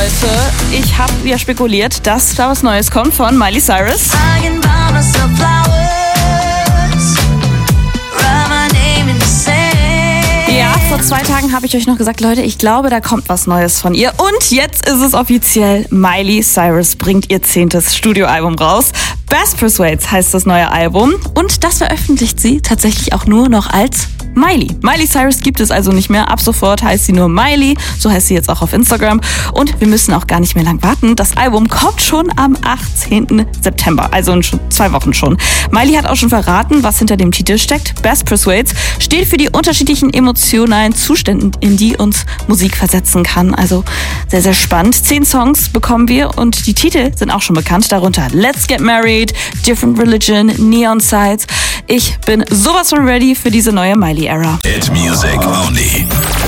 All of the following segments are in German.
Leute, ich habe ja spekuliert, dass da was Neues kommt von Miley Cyrus. Ja, vor 2 Tagen habe ich euch noch gesagt, Leute, ich glaube, da kommt was Neues von ihr. Und jetzt ist es offiziell, Miley Cyrus bringt ihr 10. Studioalbum raus. Best Persuades heißt das neue Album. Und das veröffentlicht sie tatsächlich auch nur noch als Miley. Miley Cyrus gibt es also nicht mehr. Ab sofort heißt sie nur Miley. So heißt sie jetzt auch auf Instagram. Und wir müssen auch gar nicht mehr lang warten. Das Album kommt schon am 18. September. Also in 2 Wochen schon. Miley hat auch schon verraten, was hinter dem Titel steckt. Best Persuades steht für die unterschiedlichen emotionalen Zustände, in die uns Musik versetzen kann. Also sehr, sehr spannend. 10 Songs bekommen wir und die Titel sind auch schon bekannt. Darunter Let's Get Married, Different Religion, Neon Sides. Ich bin sowas von ready für diese neue Miley-Ära. Hit Music Only.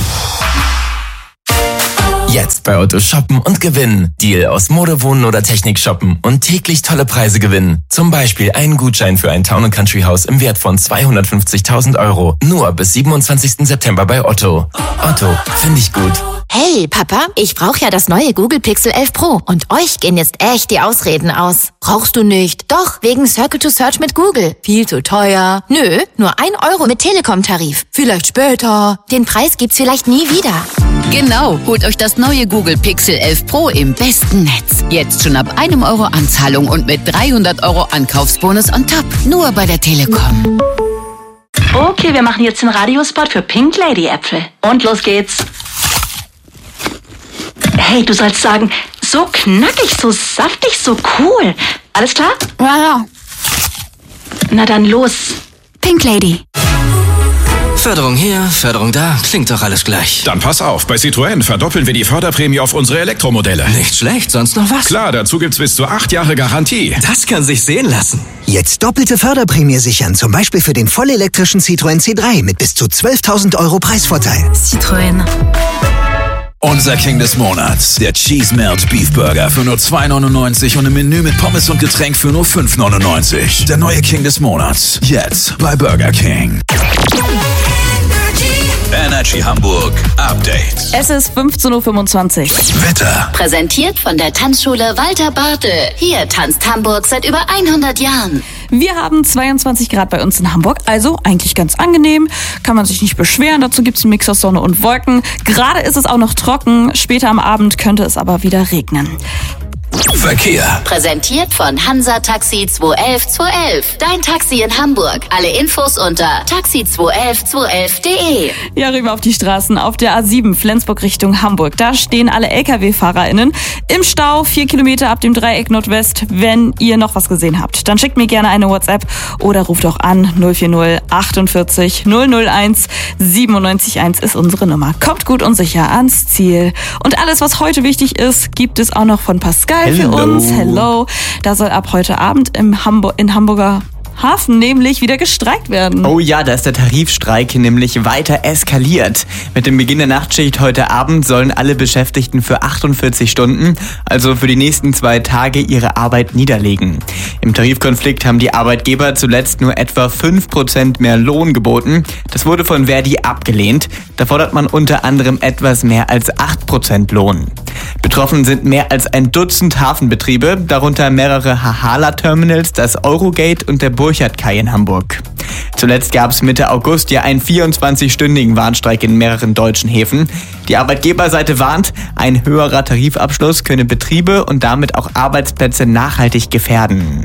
Jetzt bei Otto shoppen und gewinnen. Deal aus Mode, Wohnen oder Technik shoppen und täglich tolle Preise gewinnen. Zum Beispiel einen Gutschein für ein Town & Country Haus im Wert von 250.000 €. Nur bis 27. September bei Otto. Otto, finde ich gut. Hey, Papa, ich brauche ja das neue Google Pixel 11 Pro und euch gehen jetzt echt die Ausreden aus. Brauchst du nicht? Doch, wegen Circle to Search mit Google. Viel zu teuer. Nö, nur 1 € mit Telekom-Tarif. Vielleicht später. Den Preis gibt's vielleicht nie wieder. Genau, holt euch das neue Google Pixel 11 Pro im besten Netz. Jetzt schon ab 1 € Anzahlung und mit 300 € Ankaufsbonus on top. Nur bei der Telekom. Okay, wir machen jetzt den Radiospot für Pink Lady Äpfel. Und los geht's. Hey, du sollst sagen, so knackig, so saftig, so cool. Alles klar? Ja. Na dann los. Pink Lady. Förderung hier, Förderung da, klingt doch alles gleich. Dann pass auf, bei Citroën verdoppeln wir die Förderprämie auf unsere Elektromodelle. Nicht schlecht, sonst noch was? Klar, dazu gibt's bis zu 8 Jahre Garantie. Das kann sich sehen lassen. Jetzt doppelte Förderprämie sichern, zum Beispiel für den vollelektrischen Citroën C3 mit bis zu 12.000 € Preisvorteil. Citroën. Unser King des Monats, der Cheese Melt Beef Burger für nur 2,99 € und im Menü mit Pommes und Getränk für nur 5,99 €. Der neue King des Monats, jetzt bei Burger King. Energy Hamburg Update. Es ist 15:25 Uhr. Wetter. Präsentiert von der Tanzschule Walter Bartel. Hier tanzt Hamburg seit über 100 Jahren. Wir haben 22 Grad bei uns in Hamburg, also eigentlich ganz angenehm, kann man sich nicht beschweren. Dazu gibt's einen Mix aus Sonne und Wolken. Gerade ist es auch noch trocken, später am Abend könnte es aber wieder regnen. Verkehr. Präsentiert von Hansa Taxi 211 211. Dein Taxi in Hamburg. Alle Infos unter taxi211 211.de. Ja, rüber auf die Straßen auf der A7 Flensburg Richtung Hamburg. Da stehen alle LKW-FahrerInnen im Stau, 4 Kilometer ab dem Dreieck Nordwest. Wenn ihr noch was gesehen habt, dann schickt mir gerne eine WhatsApp oder ruft auch an. 040 48 001 971 ist unsere Nummer. Kommt gut und sicher ans Ziel. Und alles, was heute wichtig ist, gibt es auch noch von Pascal für uns. Hello. Da soll ab heute Abend in Hamburger Hafen nämlich wieder gestreikt werden. Oh ja, da ist der Tarifstreik nämlich weiter eskaliert. Mit dem Beginn der Nachtschicht heute Abend sollen alle Beschäftigten für 48 Stunden, also für die nächsten 2 Tage, ihre Arbeit niederlegen. Im Tarifkonflikt haben die Arbeitgeber zuletzt nur etwa 5% mehr Lohn geboten. Das wurde von Verdi abgelehnt. Da fordert man unter anderem etwas mehr als 8% Lohn. Betroffen sind mehr als ein Dutzend Hafenbetriebe, darunter mehrere Hahala-Terminals, das Eurogate und der Burchard-Kai in Hamburg. Zuletzt gab es Mitte August ja einen 24-stündigen Warnstreik in mehreren deutschen Häfen. Die Arbeitgeberseite warnt, ein höherer Tarifabschluss könne Betriebe und damit auch Arbeitsplätze nachhaltig gefährden.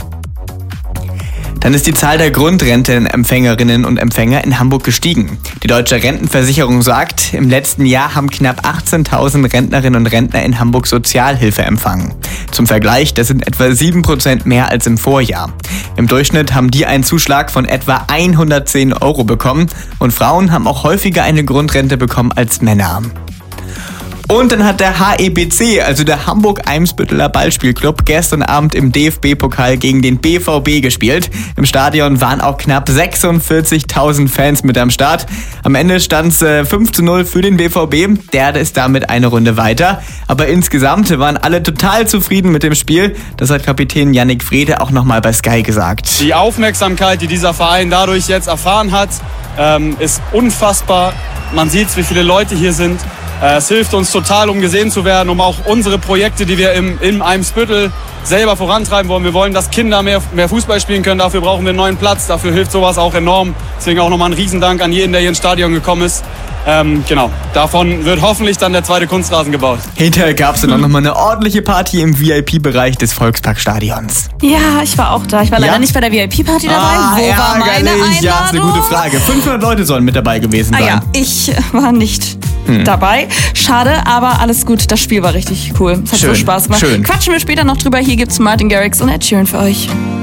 Dann ist die Zahl der Grundrentenempfängerinnen und Empfänger in Hamburg gestiegen. Die Deutsche Rentenversicherung sagt, im letzten Jahr haben knapp 18.000 Rentnerinnen und Rentner in Hamburg Sozialhilfe empfangen. Zum Vergleich, das sind etwa 7% mehr als im Vorjahr. Im Durchschnitt haben die einen Zuschlag von etwa 110 € bekommen und Frauen haben auch häufiger eine Grundrente bekommen als Männer. Und dann hat der HEBC, also der Hamburg-Eimsbütteler Ballspielclub, gestern Abend im DFB-Pokal gegen den BVB gespielt. Im Stadion waren auch knapp 46.000 Fans mit am Start. Am Ende stand es 5:0 für den BVB. Der ist damit eine Runde weiter. Aber insgesamt waren alle total zufrieden mit dem Spiel. Das hat Kapitän Yannick Frede auch nochmal bei Sky gesagt. Die Aufmerksamkeit, die dieser Verein dadurch jetzt erfahren hat, ist unfassbar. Man sieht, wie viele Leute hier sind. Es hilft uns total, um gesehen zu werden, um auch unsere Projekte, die wir in Eimsbüttel selber vorantreiben wollen. Wir wollen, dass Kinder mehr Fußball spielen können. Dafür brauchen wir einen neuen Platz. Dafür hilft sowas auch enorm. Deswegen auch nochmal ein Riesendank an jeden, der hier ins Stadion gekommen ist. Genau, davon wird hoffentlich dann der zweite Kunstrasen gebaut. Hinterher gab es dann auch nochmal eine ordentliche Party im VIP-Bereich des Volksparkstadions. Ja, ich war auch da. Ich war leider nicht bei der VIP-Party dabei. Wo war meine Einladung? Ja, ist eine gute Frage. 500 Leute sollen mit dabei gewesen sein. Ja, ich war nicht dabei. Schade, aber alles gut. Das Spiel war richtig cool. Es hat so Spaß gemacht. Quatschen wir später noch drüber. Hier gibt's Martin Garrix und Ed Sheeran für euch.